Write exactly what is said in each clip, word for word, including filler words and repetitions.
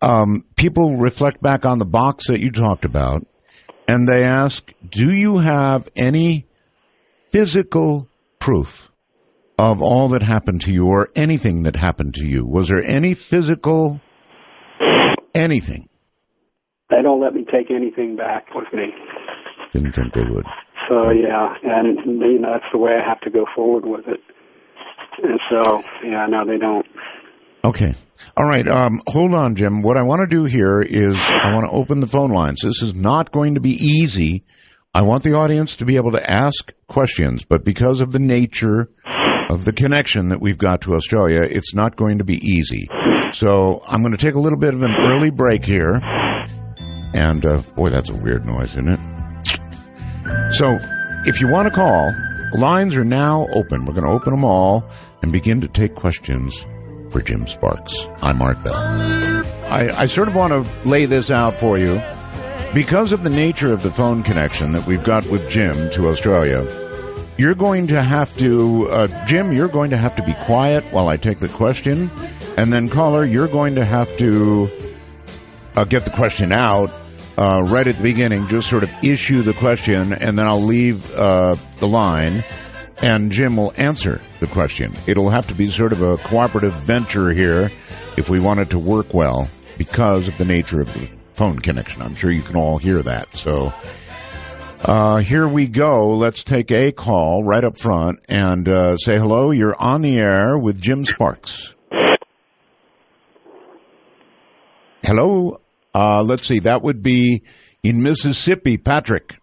um, people reflect back on the box that you talked about, and they ask, do you have any physical proof of all that happened to you or anything that happened to you? Was there any physical anything? They don't let me take anything back with me. Didn't think they would. So, yeah, and you know, that's the way I have to go forward with it. And so, yeah, no, they don't. Okay. All right. Um, hold on, Jim. What I want to do here is I want to open the phone lines. This is not going to be easy. I want the audience to be able to ask questions, but because of the nature of the connection that we've got to Australia, it's not going to be easy. So I'm going to take a little bit of an early break here. And, uh, boy, that's a weird noise, isn't it? So if you want to call, the lines are now open. We're going to open them all and begin to take questions for Jim Sparks. I'm Art Bell. I, I sort of want to lay this out for you. Because of the nature of the phone connection that we've got with Jim to Australia, you're going to have to, uh, Jim, you're going to have to be quiet while I take the question. And then, caller, you're going to have to uh, get the question out uh, right at the beginning. Just sort of issue the question, and then I'll leave uh, the line, and Jim will answer the question. It'll have to be sort of a cooperative venture here if we want it to work well because of the nature of the phone connection. I'm sure you can all hear that. So uh, here we go. Let's take a call right up front and uh, say hello. You're on the air with Jim Sparks. Hello. Uh, let's see. That would be in Mississippi. Patrick.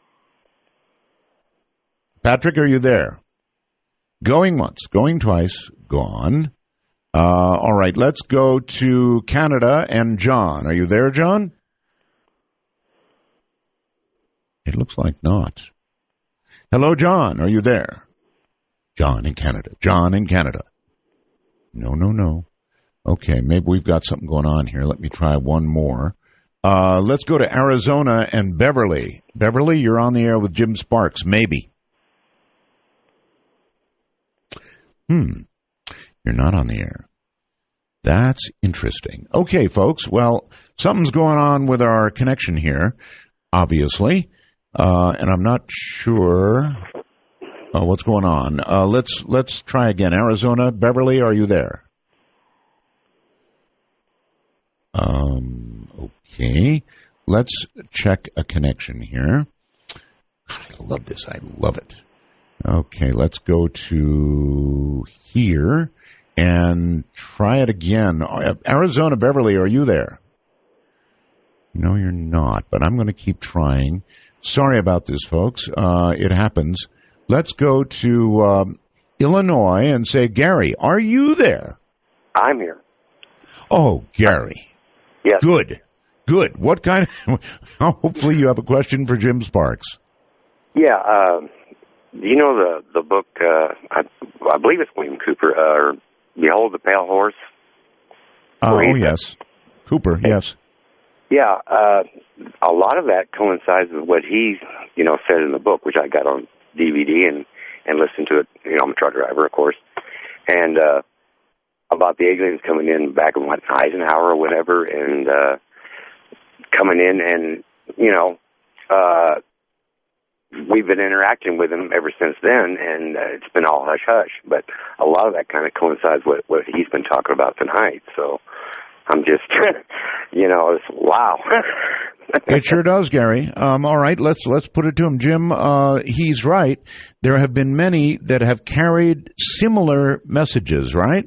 Patrick, are you there? Going once, going twice, gone. Uh, all right, let's go to Canada and John. Are you there, John? It looks like not. Hello, John. Are you there? John in Canada. John in Canada. No, no, no. Okay, maybe we've got something going on here. Let me try one more. Uh, let's go to Arizona and Beverly. Beverly, you're on the air with Jim Sparks. Maybe. Hmm. You're not on the air. That's interesting. Okay, folks. Well, something's going on with our connection here, obviously, uh, and I'm not sure uh, what's going on. Uh, let's let's try again. Arizona, Beverly, are you there? Um. Okay. Let's check a connection here. I love this. I love it. Okay, let's go to here and try it again. Arizona, Beverly, are you there? No, you're not, but I'm going to keep trying. Sorry about this, folks. Uh, it happens. Let's go to um, Illinois and say, Gary, are you there? I'm here. Oh, Gary. Yes. Good. Good. What kind of... Hopefully you have a question for Jim Sparks. Yeah, uh... Do you know the the book, uh, I, I believe it's William Cooper, uh, or Behold the Pale Horse? Uh, oh, yes. Cooper, yes. Yeah, uh, a lot of that coincides with what he, you know, said in the book, which I got on D V D and, and listened to it. You know, I'm a truck driver, of course. And uh, about the aliens coming in back in, what, Eisenhower or whatever, and uh, coming in and, you know, uh, we've been interacting with him ever since then, and uh, it's been all hush-hush. But a lot of that kind of coincides with what he's been talking about tonight. So I'm just, you know, it's, wow. It sure does, Gary. Um, all right, let's let's put it to him. Jim, uh, he's right. There have been many that have carried similar messages, right?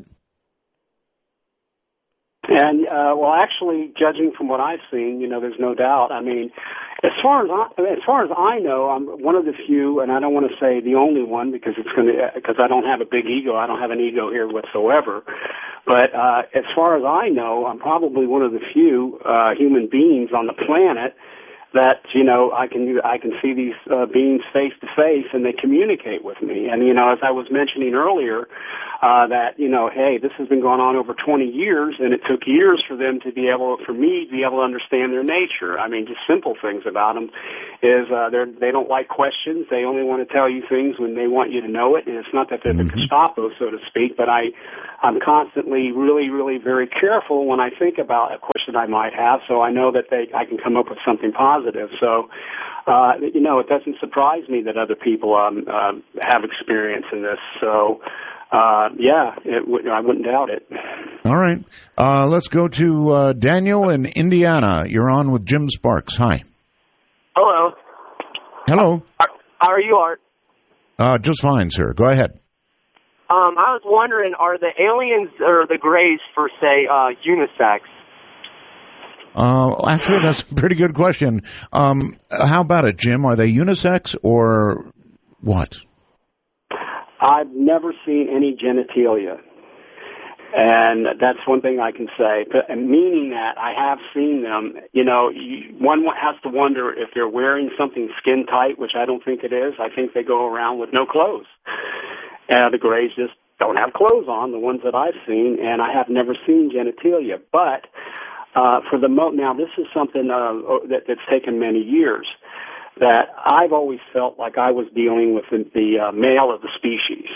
And, uh, well, actually, judging from what I've seen, you know, there's no doubt. I mean, as far as I, as far as I know, I'm one of the few, and I don't want to say the only one because it's going to, because I don't have a big ego. I don't have an ego here whatsoever. But uh, as far as I know, I'm probably one of the few uh, human beings on the planet that, you know, I can I can see these uh, beings face to face and they communicate with me. And, you know, as I was mentioning earlier, uh, that, you know, hey, this has been going on over twenty years, and it took years for them to be able, for me to be able to understand their nature. I mean, just simple things about them is uh, they're, they don't like questions. They only want to tell you things when they want you to know it. And it's not that they're mm-hmm. the Gestapo, so to speak, but I, I'm constantly really, really very careful when I think about a question I might have, so I know that they, I can come up with something positive. So, uh, you know, it doesn't surprise me that other people um, uh, have experience in this. So, uh, yeah, it w- I wouldn't doubt it. All right. Uh, let's go to uh, Daniel in Indiana. You're on with Jim Sparks. Hi. Hello. Hello. How are you, Art? Uh, just fine, sir. Go ahead. Um, I was wondering, are the aliens or the Greys, for say, uh, unisex? Uh, actually, that's a pretty good question. Um, how about it, Jim? Are they unisex or what? I've never seen any genitalia, and that's one thing I can say. But, meaning that I have seen them. You know, you, one has to wonder if they're wearing something skin tight, which I don't think it is. I think they go around with no clothes. Uh, the Greys just don't have clothes on, the ones that I've seen, and I have never seen genitalia. But uh, for the mo- now, this is something uh, that, that's taken many years, that I've always felt like I was dealing with the, the uh, male of the species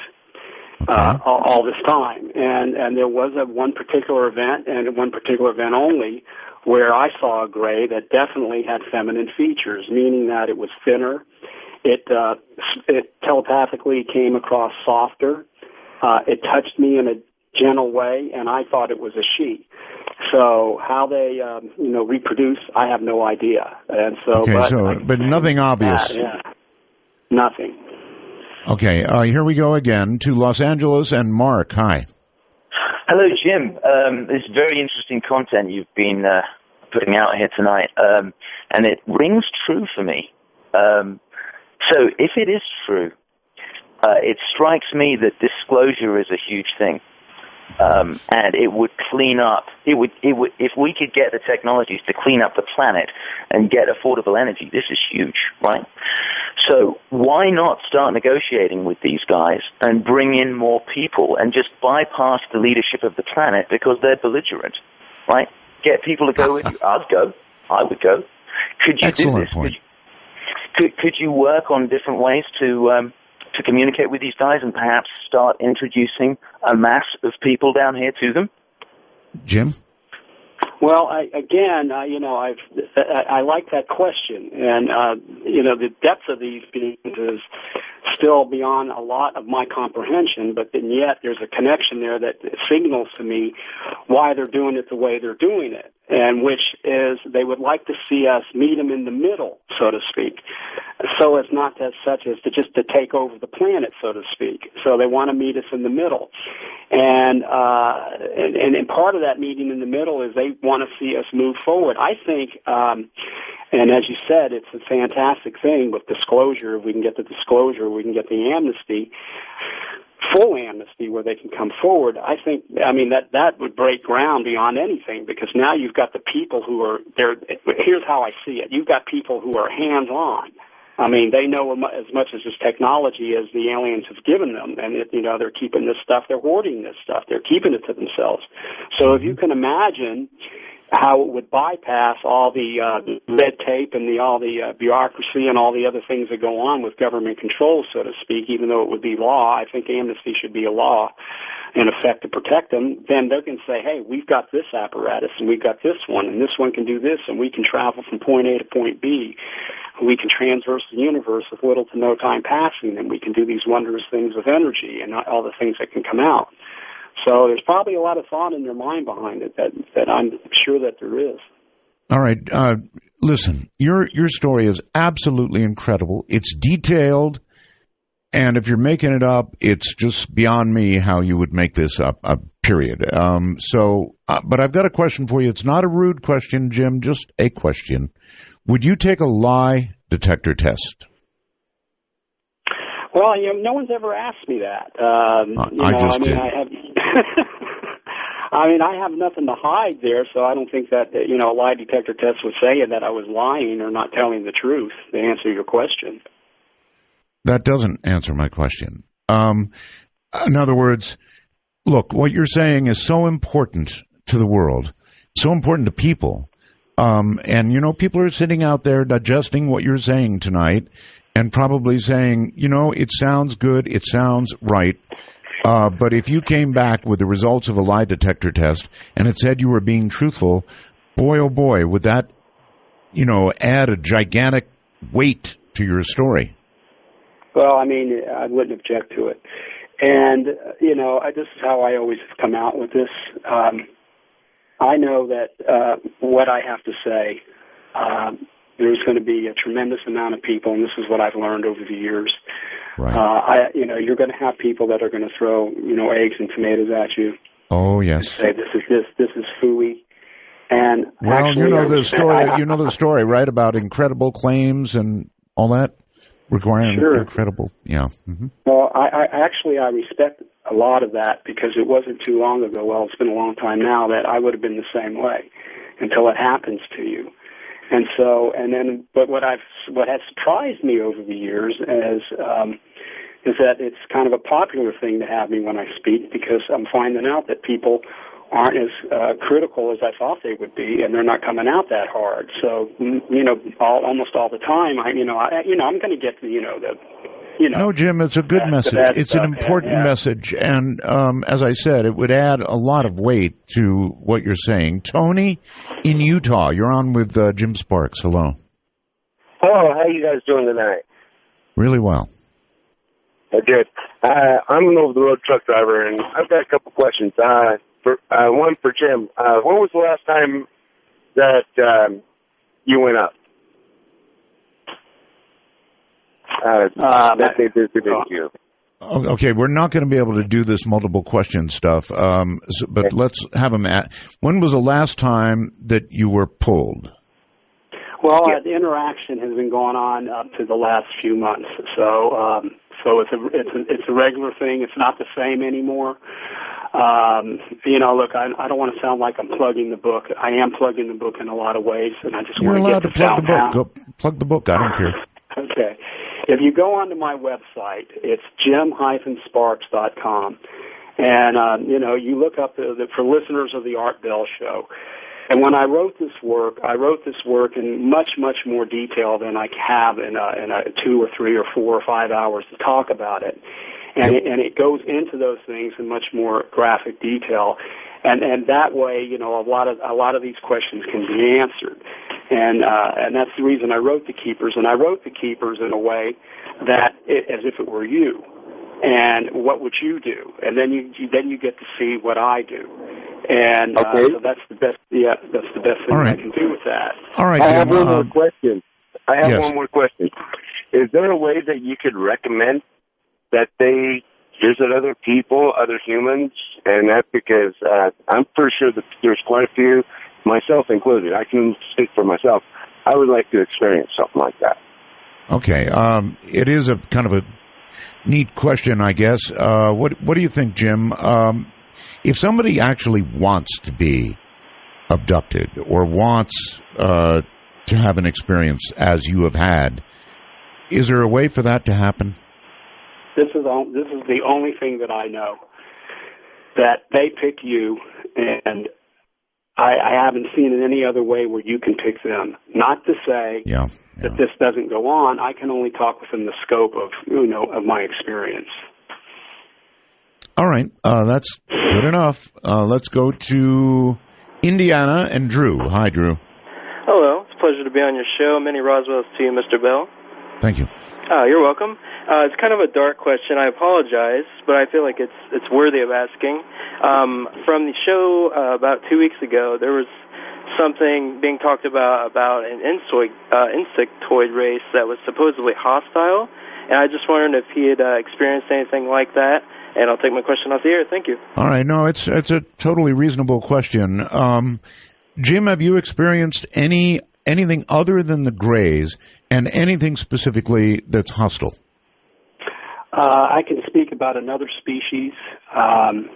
uh, all, all this time. And, and there was a one particular event, and one particular event only, where I saw a Grey that definitely had feminine features, meaning that it was thinner. It, uh, it telepathically came across softer. Uh, it touched me in a gentle way, and I thought it was a she. So how they, um, you know, reproduce, I have no idea. And so, okay, but, so, but nothing obvious. That, yeah, nothing. Okay, uh, here we go again to Los Angeles and Mark. Hi. Hello, Jim. Um, this is very interesting content you've been uh, putting out here tonight, um, and it rings true for me. Um, So if it is true, uh, it strikes me that disclosure is a huge thing, um, and it would clean up. It would, it would, if we could get the technologies to clean up the planet and get affordable energy. This is huge, right? So why not start negotiating with these guys and bring in more people and just bypass the leadership of the planet because they're belligerent, right? Get people to go with you. I'd go. I would go. Could you Excellent do this? Point. Could, could you work on different ways to um, to communicate with these guys and perhaps start introducing a mass of people down here to them? Jim? Well, I, again, uh, you know, I've, I, I like that question, and uh, you know, the depth of these beings is still beyond a lot of my comprehension. But then yet, there's a connection there that signals to me why they're doing it the way they're doing it, and which is they would like to see us meet them in the middle, so to speak. So it's not as such as to just to take over the planet, so to speak. So they want to meet us in the middle, and uh, and, and part of that meeting in the middle is they want to see us move forward. I think, um, and as you said, it's a fantastic thing with disclosure. If we can get the disclosure, we can get the amnesty, full amnesty where they can come forward. I think, I mean, that, that would break ground beyond anything, because now you've got the people who are there. Here's how I see it. You've got people who are hands-on. I mean, they know as much as this technology as the aliens have given them, and it, you know, they're keeping this stuff, they're hoarding this stuff, they're keeping it to themselves. So if you can imagine how it would bypass all the uh, red tape and the all the uh, bureaucracy and all the other things that go on with government control, so to speak, even though it would be law, I think amnesty should be a law in effect to protect them. Then they can say, hey, we've got this apparatus and we've got this one, and this one can do this, and we can travel from point A to point B. We can transverse the universe with little to no time passing, and we can do these wondrous things with energy and all the things that can come out. So there's probably a lot of thought in their mind behind it that, that I'm sure that there is. All right. Uh, listen, your your story is absolutely incredible. It's detailed, and if you're making it up, it's just beyond me how you would make this up, uh, period. Um, so, uh, but I've got a question for you. It's not a rude question, Jim, just a question. Would you take a lie detector test? Well, you know, no one's ever asked me that. Um, uh, you I know, just I mean, did. I have. I mean, I have nothing to hide there, so I don't think that, you know, a lie detector test would say that I was lying or not telling the truth to answer your question. That doesn't answer my question. Um, in other words, look, what you're saying is so important to the world, so important to people. Um, and, you know, people are sitting out there digesting what you're saying tonight and probably saying, you know, it sounds good, it sounds right. Uh, but if you came back with the results of a lie detector test and it said you were being truthful, boy, oh boy, would that, you know, add a gigantic weight to your story. Well, I mean, I wouldn't object to it. And, you know, I, this is how I always come out with this. Um, I know that uh, what I have to say, um, there's going to be a tremendous amount of people, and this is what I've learned over the years. Right. Uh, I, you know, you're going to have people that are going to throw, you know, eggs and tomatoes at you. Oh yes. And say this is this this is phooey. And well, actually, you know I the respect, story. I, you know the story, right? About incredible claims and all that, requiring sure. incredible. Yeah. Mm-hmm. Well, I, I actually I respect a lot of that because it wasn't too long ago. Well, it's been a long time now that I would have been the same way until it happens to you. And so, and then, but what I've, what has surprised me over the years is, um, is that it's kind of a popular thing to have me when I speak because I'm finding out that people aren't as uh, critical as I thought they would be, and they're not coming out that hard. So, you know, all, almost all the time, I, you know, I, you know, I'm going to get the, you know, the, you know. No, Jim, it's a good that, message. that It's stuff. an important yeah, yeah. message, and um, as I said, it would add a lot of weight to what you're saying. Tony, in Utah, you're on with uh, Jim Sparks. Hello. Hello, how you guys doing tonight? Really well. Uh, good. Uh, I'm an over-the-road truck driver, and I've got a couple questions. Uh, for, uh, one for Jim. Uh, when was the last time that um, you went up? Uh, Um, that they visited you. Okay, we're not going to be able to do this multiple question stuff, um, so, but okay. let's have them at. When was the last time that you were pulled? Well, Yeah. uh, the interaction has been going on up to the last few months. So, um, so it's a it's a, it's a regular thing. It's not the same anymore. Um, you know, look, I, I don't want to sound like I'm plugging the book. I am plugging the book in a lot of ways, and I just You're want to allowed get to plug the book. downtown. Go plug the book. I don't care. Okay. If you go onto my website, it's jim dash sparks dot com. And, um, you know, you look up the, the, for listeners of the Art Bell Show. And when I wrote this work, I wrote this work in much, much more detail than I have in a, in a two or three or four or five hours to talk about it. And, Yep. it, and it goes into those things in much more graphic detail. And, and that way, you know, a lot of, a lot of these questions can be answered. And, uh, and that's the reason I wrote The Keepers. And I wrote The Keepers in a way that, it, as if it were you. And what would you do? And then you, you then you get to see what I do. And uh, Okay. so that's the best. Yeah, that's the best thing All right. I can do with that. All right, I Jim. have one uh, more question. I have yes. one more question. Is there a way that you could recommend that they visit other people, other humans? And that's because uh, I'm pretty sure that there's quite a few, myself included. I can speak for myself. I would like to experience something like that. Okay. Um, it is a kind of a neat question, I guess. Uh, what What do you think, Jim? Um, if somebody actually wants to be abducted or wants uh, to have an experience as you have had, is there a way for that to happen? This is all, this is the only thing that I know, that they pick you, and I, I haven't seen it any other way where you can pick them. Not to say Yeah. that yeah. this doesn't go on. I can only talk within the scope of, you know, of my experience. All right. Uh, that's good enough. Uh, let's go to Indiana and Drew. Hi, Drew. Hello. It's a pleasure to be on your show. Many Roswells to you, Mister Bell. Thank you. Uh, you're welcome. Uh, it's kind of a dark question. I apologize, but I feel like it's it's worthy of asking. Um, from the show uh, about two weeks ago, there was something being talked about about an insect, uh, insectoid race that was supposedly hostile, and I just wondered if he had uh, experienced anything like that. And I'll take my question off the air. Thank you. All right. No, it's it's a totally reasonable question. Um, Jim, have you experienced any anything other than the Greys and anything specifically that's hostile? Uh, I can speak about another species. Um,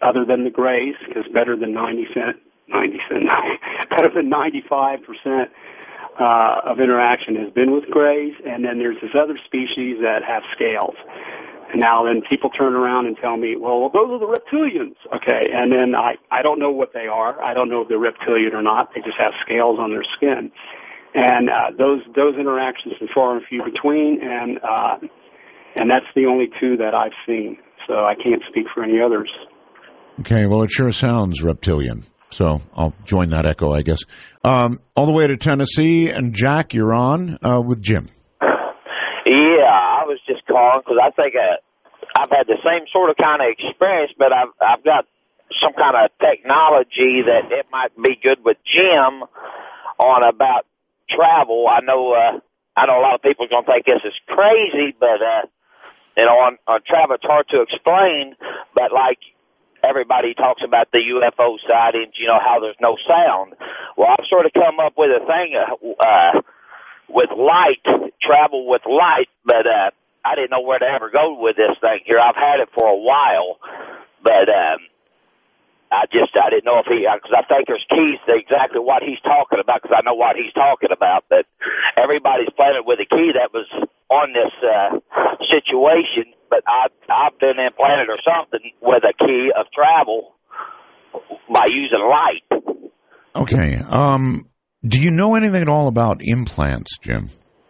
other than the Greys, because better than ninety cent, ninety cent, better than ninety-five percent uh, of interaction has been with Greys, and then there's this other species that have scales. And now then people turn around and tell me, well, those are the reptilians. Okay, and then I, I don't know what they are. I don't know if they're reptilian or not. They just have scales on their skin. And uh, those those interactions are far and few between, and uh, and that's the only two that I've seen. So I can't speak for any others. Okay, well, it sure sounds reptilian. So I'll join that echo, I guess. Um, all the way to Tennessee, and Jack, you're on uh, with Jim. Yeah, I was just calling because I think uh, I've had the same sort of kind of experience, but I've I've got some kind of technology that it might be good with Jim on about travel. I know uh, I know a lot of people are going to think this is crazy, but uh, you know, on, on travel it's hard to explain. But like everybody talks about the U F O sightings, you know, how there's no sound. Well, I've sort of come up with a thing. Uh, uh, with light, travel with light, but uh, I didn't know where to ever go with this thing here. I've had it for a while, but um, I just, I didn't know if he, because I think there's keys to exactly what he's talking about, because I know what he's talking about, but everybody's planted with a key that was on this uh, situation, but I, I've been implanted or something with a key of travel by using light. Okay, um... do you know anything at all about implants, Jim?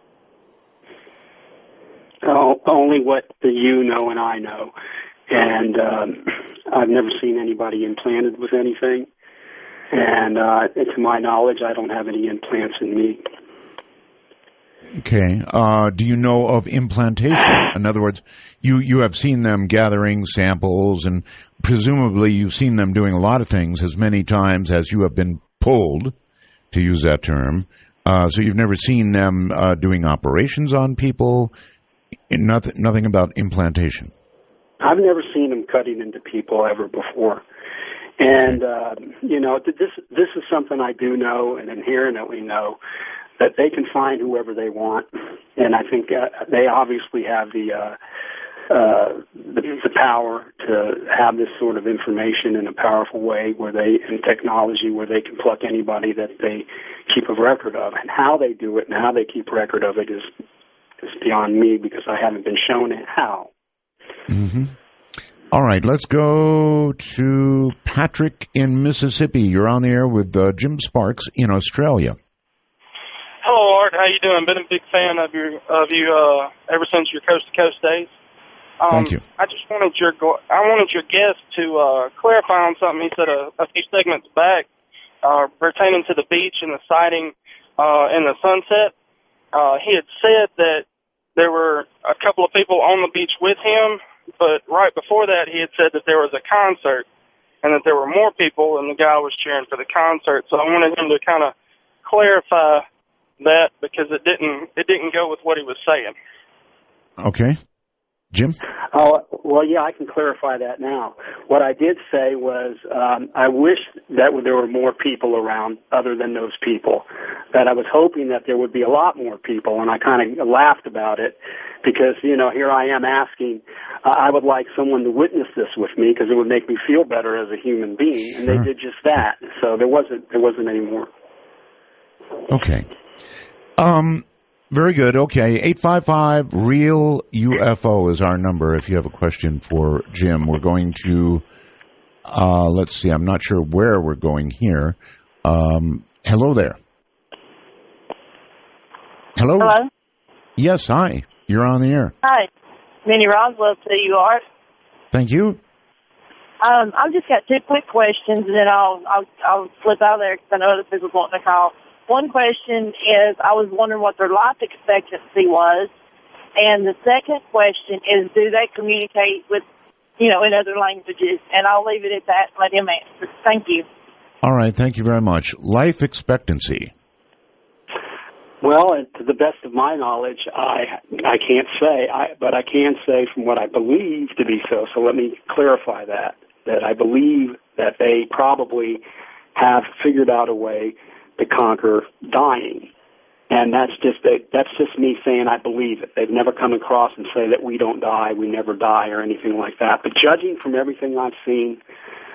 Oh, only what the you know and I know. And um, I've never seen anybody implanted with anything. And uh, to my knowledge, I don't have any implants in me. Okay. Uh, do you know of implantation? In other words, you, you have seen them gathering samples, and presumably you've seen them doing a lot of things as many times as you have been pulled, to use that term. Uh, so you've never seen them uh, doing operations on people, nothing, nothing about implantation. I've never seen them cutting into people ever before. And, uh, you know, this this is something I do know and inherently know, that they can find whoever they want. And I think uh, they obviously have the, uh, uh, the the power to have this sort of information in a powerful way, where they, in technology, where they can pluck anybody that they keep a record of. And how they do it and how they keep record of it is is beyond me, because I haven't been shown it how. Mm-hmm. All right, let's go to Patrick in Mississippi. You're on the air with uh, Jim Sparks in Australia. Hello, Art. How you doing? Been a big fan of your of you uh, ever since your Coast to Coast days. Um, Thank you. I just wanted your I wanted your guest to uh, clarify on something he said a, a few segments back uh, pertaining to the beach and the sighting uh, in the sunset. Uh, he had said that there were a couple of people on the beach with him, but right before that he had said that there was a concert and that there were more people, and the guy was cheering for the concert. So I wanted him to kind of clarify that, because it didn't it didn't go with what he was saying. Okay. Jim? Oh, well, yeah, I can clarify that now. What I did say was um, I wish that there were more people around other than those people, that I was hoping that there would be a lot more people, and I kind of laughed about it because, you know, here I am asking, uh, I would like someone to witness this with me because it would make me feel better as a human being, and sure. They did just that. So there wasn't, there wasn't any more. Okay. Um... Very good. Okay. eight five five, REAL U F O is our number if you have a question for Jim. We're going to, uh, let's see, I'm not sure where we're going here. Um, hello there. Hello? Hello? Yes, hi. You're on the air. Hi. Minnie Roswell, to you, Art. Thank you. Um, I've just got two quick questions, and then I'll, I'll, I'll slip out of there because I know other people want to call. One question is, I was wondering what their life expectancy was. And the second question is, do they communicate with, you know, in other languages? And I'll leave it at that and let him answer. Thank you. All right. Thank you very much. Life expectancy. Well, to the best of my knowledge, I I can't say, I, but I can say from what I believe to be so. So let me clarify that, that I believe that they probably have figured out a way to conquer dying. And that's just that's just me saying I believe it. They've never come across and say that we don't die, we never die, or anything like that. But judging from everything I've seen,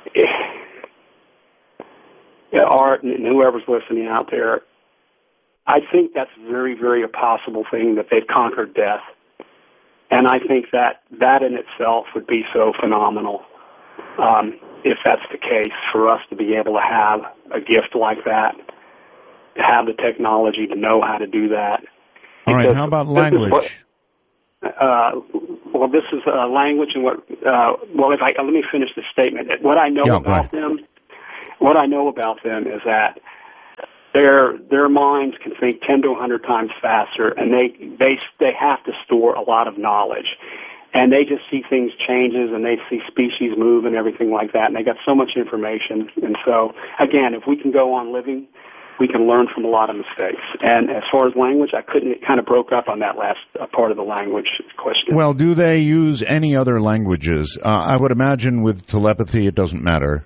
yeah, Art and whoever's listening out there, I think that's very, very a possible thing that they've conquered death. And I think that that in itself would be so phenomenal, um, if that's the case, for us to be able to have a gift like that, to have the technology to know how to do that. All right, how about language? What, uh, well, this is uh, language and what, uh, well, if I, let me finish the statement. What I know yeah, about them, what I know about them is that Their their minds can think ten to a hundred times faster, and they they they have to store a lot of knowledge, and they just see things changes, and they see species move and everything like that, and they got so much information. And so, again, if we can go on living, we can learn from a lot of mistakes. And as far as language, I couldn't. It kind of broke up on that last uh, part of the language question. Well, do they use any other languages? Uh, I would imagine with telepathy, it doesn't matter.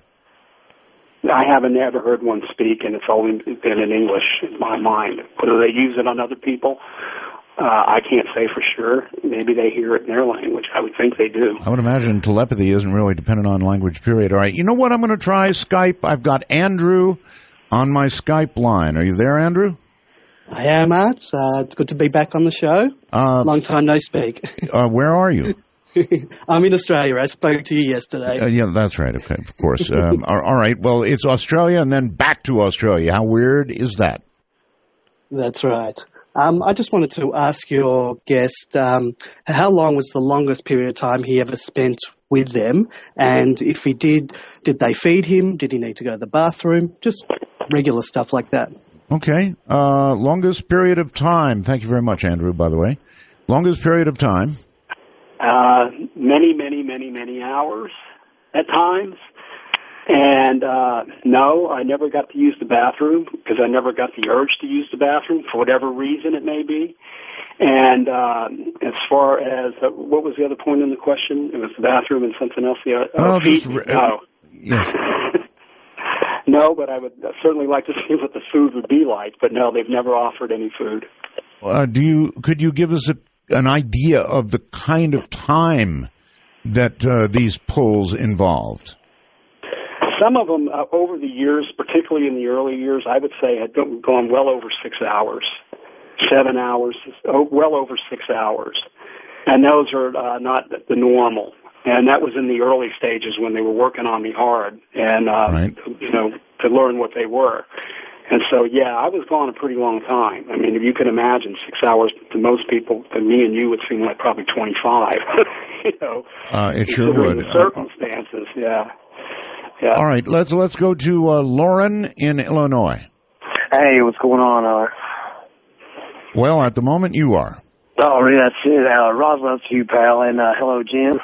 I haven't ever heard one speak, and it's only been in English in my mind. Whether they use it on other people, uh, I can't say for sure. Maybe they hear it in their language. I would think they do. I would imagine telepathy isn't really dependent on language, period. All right, you know what? I'm going to try Skype. I've got Andrew on my Skype line. Are you there, Andrew? I am, Art. Uh, it's good to be back on the show. Uh, Long time no speak. uh, where are you? I'm in Australia. I spoke to you yesterday. Uh, yeah, that's right. Okay, of course. Um, all, all right. Well, it's Australia and then back to Australia. How weird is that? That's right. Um, I just wanted to ask your guest, um, how long was the longest period of time he ever spent with them? And if he did, did they feed him? Did he need to go to the bathroom? Just regular stuff like that. Okay. Uh, longest period of time. Thank you very much, Andrew, by the way. Longest period of time. Uh, many, many, many, many hours at times. And, uh, no, I never got to use the bathroom because I never got the urge to use the bathroom for whatever reason it may be. And, uh, as far as, uh, what was the other point in the question? It was the bathroom and something else. The other, oh, uh, just, feed, no. Yes. No, but I would certainly like to see what the food would be like. But no, they've never offered any food. Uh, do you, could you give us a, an idea of the kind of time that uh, these pulls involved? Some of them, uh, over the years, particularly in the early years, I would say had gone well over six hours, seven hours, oh, well over six hours. And those are uh, not the normal. And that was in the early stages when they were working on me hard and, uh, right. you know, to learn what they were. And so, yeah, I was gone a pretty long time. I mean, if you can imagine, six hours to most people, to me and you, would seem like probably twenty-five. you know, uh, it sure would. The circumstances, uh, yeah. yeah. All right, let's let's go to uh, Lauren in Illinois. Hey, what's going on? Uh, well, at the moment, you are. Oh, really, that's it. Uh, Roswell to you, pal, and uh, hello, Jim.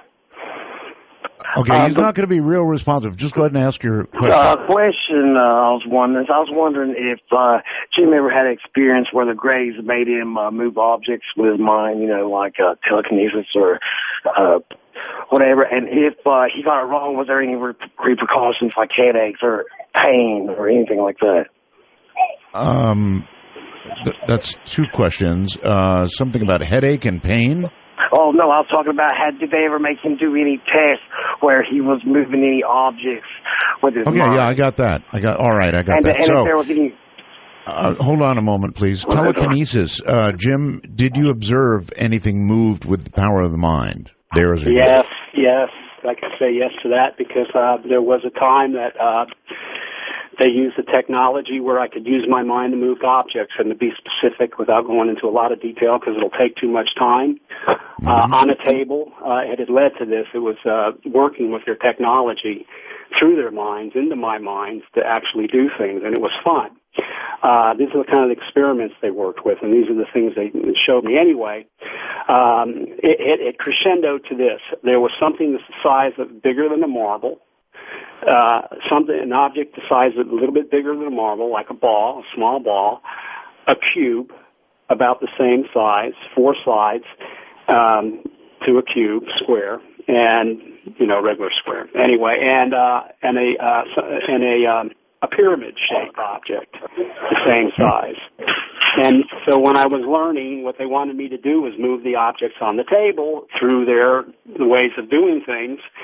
Okay, uh, he's but, not going to be real responsive. Just go ahead and ask your question. Uh, question uh, I was wondering, I was wondering if uh, Jim ever had experience where the Greys made him uh, move objects with his mind, you know, like uh, telekinesis or uh, whatever, and if uh, he got it wrong, was there any re- repercussions like headaches or pain or anything like that? Um, th- that's two questions. Uh, something about headache and pain? Oh, no, I was talking about, had, did they ever make him do any tests where he was moving any objects with his okay, mind? Okay, yeah, I got that. I got, all right, I got and, that. And so, if there was any... Uh, hold on a moment, please. Telekinesis. Uh, Jim, did you observe anything moved with the power of the mind? There is a Yes, yes. I can say yes to that because uh, there was a time that uh, they used the technology where I could use my mind to move objects, and to be specific without going into a lot of detail because it'll take too much time. Mm-hmm. Uh, on a table, uh, it had led to this. It was uh, working with their technology through their minds, into my minds, to actually do things, and it was fun. Uh, these are the kind of experiments they worked with, and these are the things they showed me. Anyway, um, it, it, it crescendoed to this. There was something the size of bigger than a marble, uh, something, an object the size of a little bit bigger than a marble, like a ball, a small ball, a cube about the same size, four sides um, to a cube, square, and you know, regular square. Anyway, and uh, and a uh, and a um, a pyramid-shaped object, the same size. And so when I was learning, what they wanted me to do was move the objects on the table through their the ways of doing things.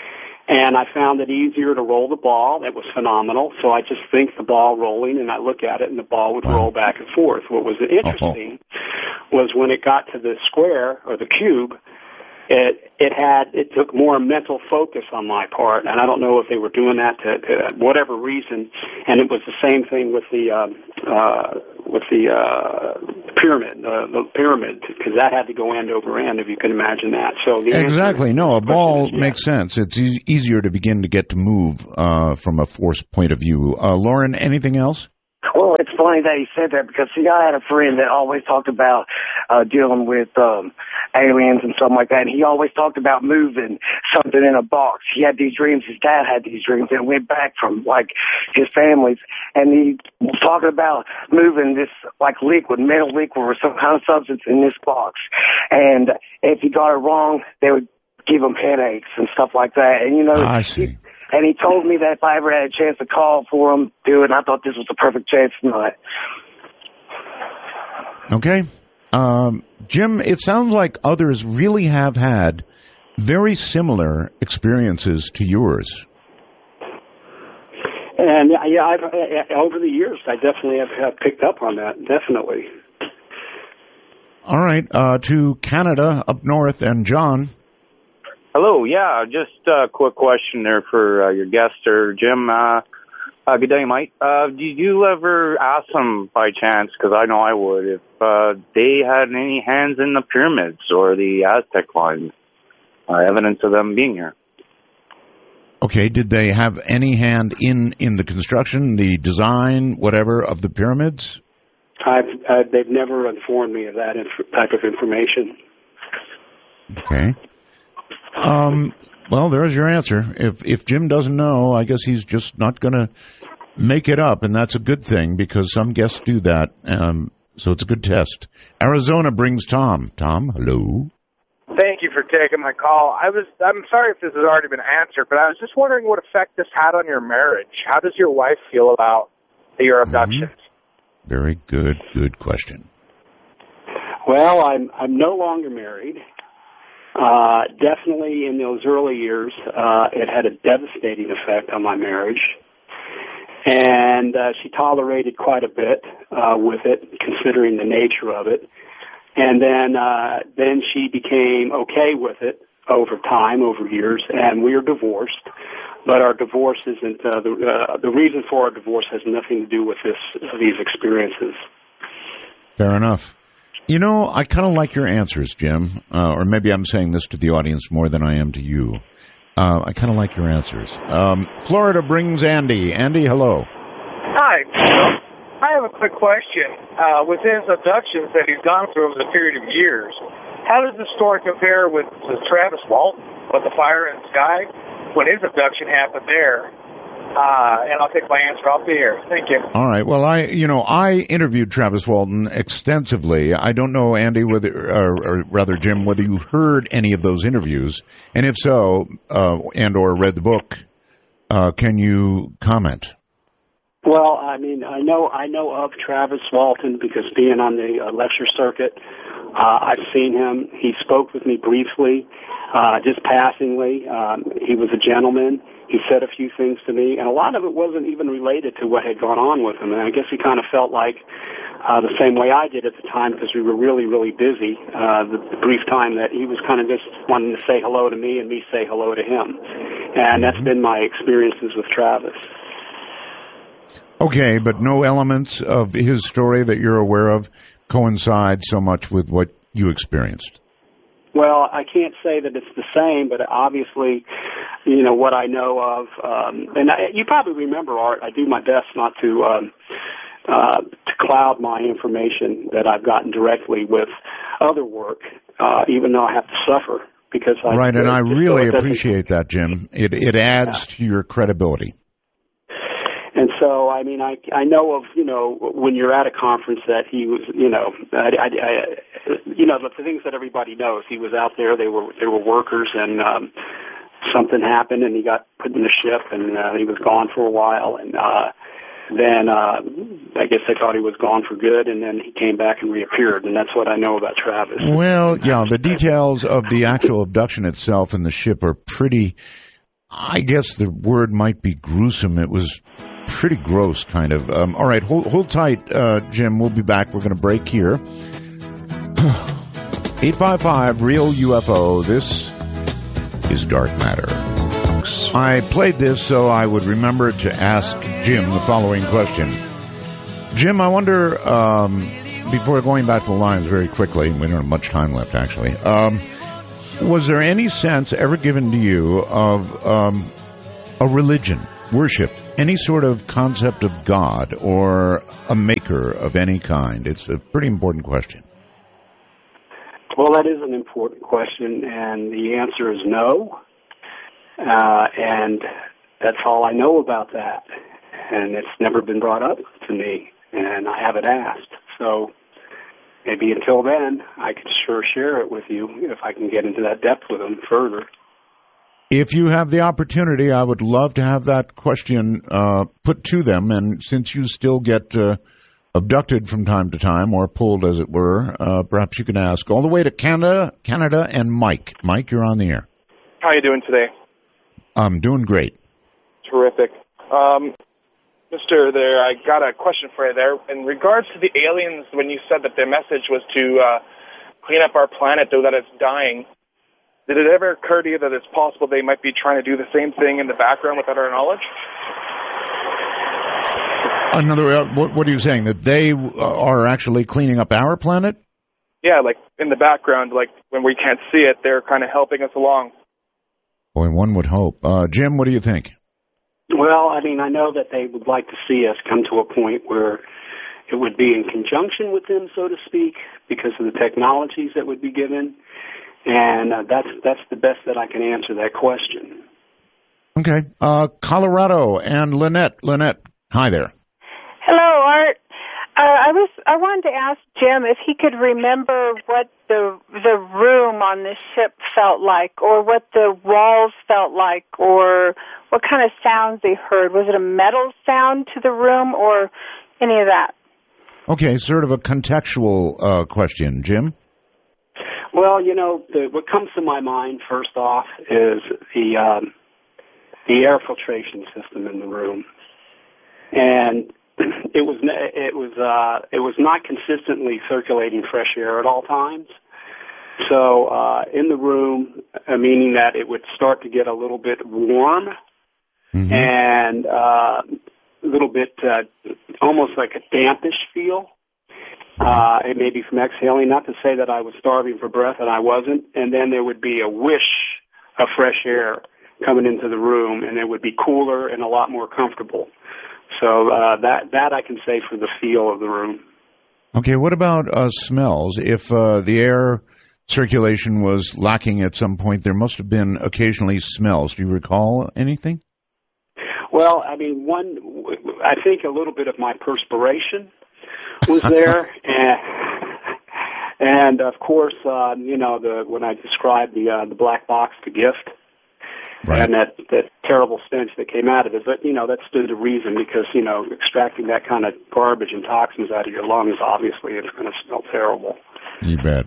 And I found it easier to roll the ball. It was phenomenal. So I just think the ball rolling, and I look at it, and the ball would roll back and forth. What was interesting uh-huh. was when it got to the square or the cube, it it had it took more mental focus on my part, and I don't know if they were doing that to, to whatever reason. And it was the same thing with the um, uh, with the uh, pyramid, uh, the pyramid, because that had to go end over end, if you can imagine that. So the exactly, answer, no, a ball yes. makes sense. It's e- easier to begin to get to move uh, from a force point of view. Uh, Lauren, anything else? Well, it's funny that he said that because, see, I had a friend that always talked about uh, dealing with um, aliens and something like that, and he always talked about moving something in a box. He had these dreams. His dad had these dreams and went back from, like, his family's, and he was talking about moving this, like, liquid, metal liquid or some kind of substance in this box. And if he got it wrong, they would give him headaches and stuff like that. And, you know, I see. He, And he told me that if I ever had a chance to call for him, do it, and I thought this was the perfect chance tonight. Okay. Um, Jim, it sounds like others really have had very similar experiences to yours. And, yeah, I've, uh, over the years, I definitely have, have picked up on that, definitely. All right. Uh, to Canada, up north, and John. Hello, yeah, just a quick question there for uh, your guest there, Jim. Uh, uh, good day, Mike. Uh, did you ever ask them by chance, because I know I would, if uh, they had any hands in the pyramids or the Aztec lines, uh, evidence of them being here? Okay, did they have any hand in, in the construction, the design, whatever, of the pyramids? I've, uh, they've never informed me of that inf- type of information. Okay. Um, well, there's your answer. If if Jim doesn't know, I guess he's just not going to make it up, and that's a good thing because some guests do that. Um, so it's a good test. Arizona brings Tom. Tom, hello. Thank you for taking my call. I was I'm sorry if this has already been answered, but I was just wondering what effect this had on your marriage. How does your wife feel about your abductions? Mm-hmm. Very good, good question. Well, I'm I'm no longer married. Uh, definitely in those early years, uh, it had a devastating effect on my marriage. And uh, she tolerated quite a bit uh, with it, considering the nature of it. And then uh, then she became okay with it over time, over years, and we are divorced. But our divorce isn't, uh, the, uh, the reason for our divorce has nothing to do with this these experiences. Fair enough. You know, I kind of like your answers, Jim, uh, or maybe I'm saying this to the audience more than I am to you. Uh, I kind of like your answers. Um, Florida brings Andy. Andy, hello. Hi. I have a quick question. Uh, with his abductions that he's gone through over the period of years, how does the story compare with uh, Travis Walton, with the fire in the sky, when his abduction happened there? Uh, and I'll take my answer off the air. Thank you. All right. Well, I, you know, I interviewed Travis Walton extensively. I don't know, Andy, whether, or, or rather, Jim, whether you heard any of those interviews, and if so, uh, and or read the book, uh, can you comment? Well, I mean, I know I know of Travis Walton because being on the uh, lecture circuit, uh, I've seen him. He spoke with me briefly, uh, just passingly. Um, he was a gentleman. He said a few things to me, and a lot of it wasn't even related to what had gone on with him. And I guess he kind of felt like uh, the same way I did at the time because we were really, really busy, uh, the, the brief time that he was kind of just wanting to say hello to me and me say hello to him. And that's been my experiences with Travis. Okay, but no elements of his story that you're aware of coincide so much with what you experienced? Well, I can't say that it's the same, but obviously, you know, what I know of, um, and I, you probably remember, Art, I do my best not to um, uh, to cloud my information that I've gotten directly with other work, uh, even though I have to suffer. Because I, right, and I really so appreciate that, Jim. It, it adds yeah. to your credibility. And so, I mean, I I know of, you know, when you're at a conference that he was, you know, I, I, I, you know, the things that everybody knows. He was out there. They were they were workers, and um, something happened, and he got put in the ship, and uh, he was gone for a while, and uh, then uh, I guess they thought he was gone for good, and then he came back and reappeared, and that's what I know about Travis. Well, yeah, the details of the actual abduction itself and the ship are pretty I guess the word might be gruesome. It was pretty gross, kind of. Um, all right, hold, hold tight, uh, Jim. We'll be back. We're going to break here. eight five five, real U F O. This is Dark Matter. I played this so I would remember to ask Jim the following question. Jim, I wonder, um, before going back to the lines very quickly, we don't have much time left, actually, um, was there any sense ever given to you of um, a religion, worship, any sort of concept of God or a maker of any kind? It's a pretty important question. Well, that is an important question, and the answer is no. Uh, and that's all I know about that. And it's never been brought up to me, and I haven't asked. So maybe until then, I could sure share it with you if I can get into that depth with them further. If you have the opportunity, I would love to have that question uh, put to them. And since you still get uh, abducted from time to time, or pulled, as it were, uh, perhaps you can ask all the way to Canada, Canada, and Mike. Mike, you're on the air. How are you doing today? I'm doing great. Terrific. Um, Mister there, I got a question for you there. In regards to the aliens, when you said that their message was to uh, clean up our planet, though that it's dying, did it ever occur to you that it's possible they might be trying to do the same thing in the background without our knowledge? Another, uh, what, what are you saying, that they are actually cleaning up our planet? Yeah, like in the background, like when we can't see it, they're kind of helping us along. Boy, one would hope. Uh, Jim, what do you think? Well, I mean, I know that they would like to see us come to a point where it would be in conjunction with them, so to speak, because of the technologies that would be given. And uh, that's that's the best that I can answer that question. Okay. Uh, Colorado and Lynette. Lynette, hi there. Hello, Art. Uh, I was I wanted to ask Jim if he could remember what the the room on the ship felt like, or what the walls felt like, or what kind of sounds they heard. Was it a metal sound to the room, or any of that? Okay, sort of a contextual uh, question, Jim. Well, you know, the, what comes to my mind first off is the um, the air filtration system in the room, and it was it was uh, it was not consistently circulating fresh air at all times. So uh, in the room, uh, meaning that it would start to get a little bit warm mm-hmm. and uh, a little bit uh, almost like a dampish feel. Uh, it may be from exhaling. Not to say that I was starving for breath, and I wasn't. And then there would be a whish of fresh air coming into the room, and it would be cooler and a lot more comfortable. So uh, that that I can say for the feel of the room. Okay, what about uh, smells? If uh, the air circulation was lacking at some point, there must have been occasionally smells. Do you recall anything? Well, I mean, one, I think a little bit of my perspiration was there, and, and of course, uh, you know, the when I described the uh, the black box, the gift. Right. And that, that terrible stench that came out of it. But, you know, that stood to reason because, you know, extracting that kind of garbage and toxins out of your lungs, obviously, it's going to smell terrible. You bet.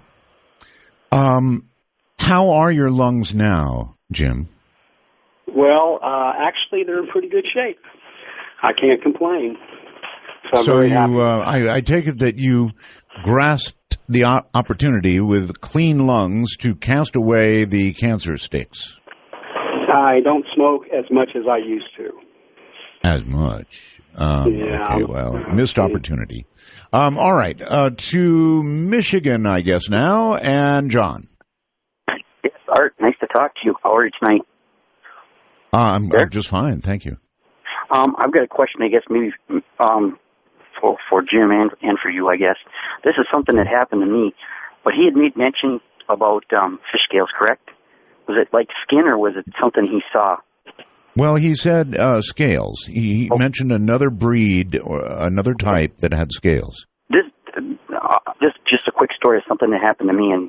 Um, how are your lungs now, Jim? Well, uh, actually, they're in pretty good shape. I can't complain. So, I'm so very you, happy. Uh, I, I take it that you grasped the opportunity with clean lungs to cast away the cancer sticks. I don't smoke as much as I used to. As much? Um, yeah. Okay, well, missed opportunity. Um, all right, uh, to Michigan, I guess, now, and John. Yes, Art, nice to talk to you. How are you tonight? Uh, I'm, I'm just fine, thank you. Um, I've got a question, I guess, maybe um, for, for Jim and, and for you, I guess. This is something that happened to me, but he had made mention about um, fish scales, correct? Was it like skin, or was it something he saw? Well, he said uh, scales. He oh. mentioned another breed or another type that had scales. This, uh, this, just a quick story of something that happened to me. And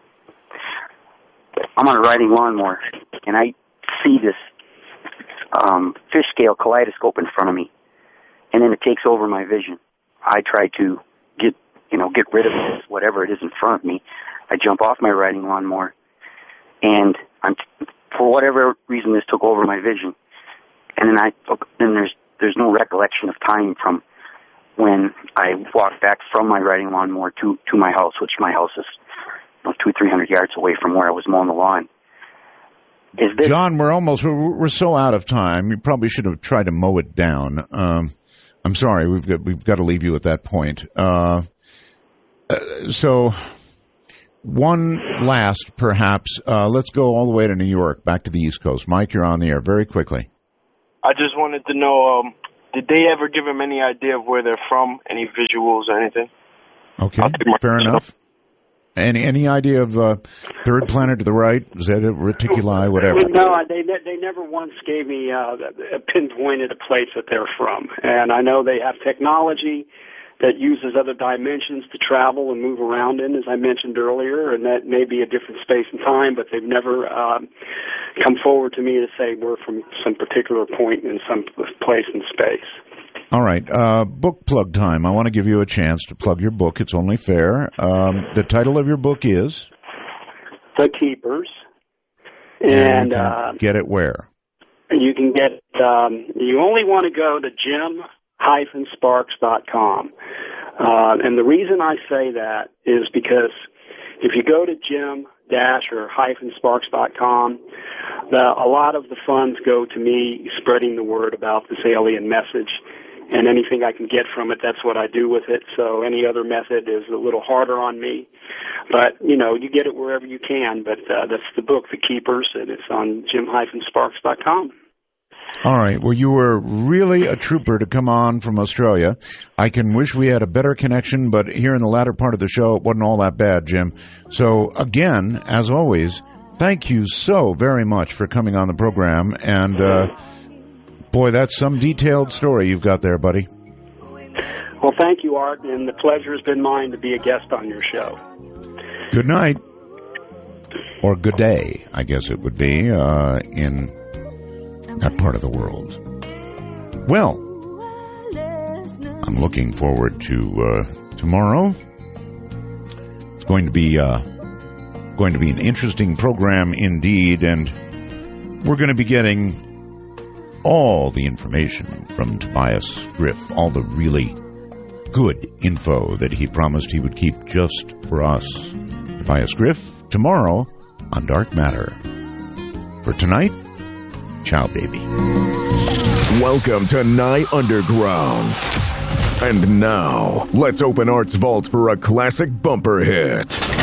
I'm on a riding lawnmower, and I see this um, fish scale kaleidoscope in front of me, and then it takes over my vision. I try to get, you know, get rid of this, whatever it is in front of me. I jump off my riding lawnmower. And I'm for whatever reason, this took over my vision. And then I took, then there's there's no recollection of time from when I walked back from my riding lawnmower to to my house, which my house is, you know, two three hundred yards away from where I was mowing the lawn. Is this John? We're almost we're, we're so out of time. You probably should have tried to mow it down. Um, I'm sorry, we've got we've got to leave you at that point. Uh, uh, so. One last, perhaps. Uh, let's go all the way to New York, back to the East Coast. Mike, you're on the air. Very quickly. I just wanted to know, um, did they ever give him any idea of where they're from, any visuals or anything? Okay, fair enough. Any any idea of uh, third planet to the right, Zeta Reticuli, whatever? No, they they never once gave me uh, a pinpointed a place that they're from. And I know they have technology that uses other dimensions to travel and move around in, as I mentioned earlier, and that may be a different space and time, but they've never um, come forward to me to say we're from some particular point in some place in space. All right. Uh, book plug time. I want to give you a chance to plug your book. It's only fair. Um, the title of your book is? The Keepers. And, and you can uh, get it where? You can get, um, you only want to go to Jim Sparks dot com. Uh, and the reason I say that is because if you go to Jim Dash or hyphen Sparks dot com, the, a lot of the funds go to me spreading the word about this alien message, and anything I can get from it, that's what I do with it. So any other method is a little harder on me. But, you know, you get it wherever you can. But uh, that's the book, The Keepers, and it's on Jim Sparks dot com. All right. Well, you were really a trooper to come on from Australia. I can wish we had a better connection, but here in the latter part of the show, it wasn't all that bad, Jim. So, again, as always, thank you so very much for coming on the program. And, uh, boy, that's some detailed story you've got there, buddy. Well, thank you, Art, and the pleasure has been mine to be a guest on your show. Good night. Or good day, I guess it would be, uh, in that part of the world. Well, I'm looking forward to uh, tomorrow. It's going to be uh, going to be an interesting program indeed, and we're going to be getting all the information from Tobias Griff, all the really good info that he promised he would keep just for us. Tobias Griff, tomorrow on Dark Matter. For tonight, ciao, baby. Welcome to Night Underground. And now, let's open Art's vault for a classic bumper hit.